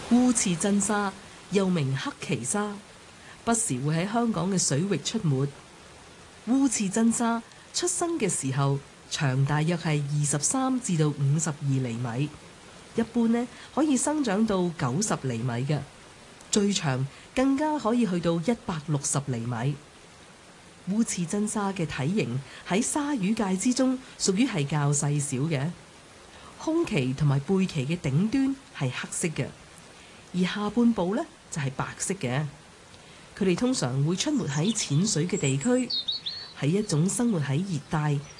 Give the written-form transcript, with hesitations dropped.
烏刺真沙又名黑鰭鯊，不時會喺香港嘅水域出沒。烏刺真沙出生嘅時候長大約係23至到52厘米，一般呢可以生長到90厘米嘅，最長更加可以去到160厘米。烏刺真沙嘅體型喺鯊魚界之中屬於係較細小嘅，胸鰭同埋背鰭嘅頂端係黑色嘅，而下半部呢就係白色嘅。佢哋通常會出沒喺淺水嘅地區，係一種生活喺熱帶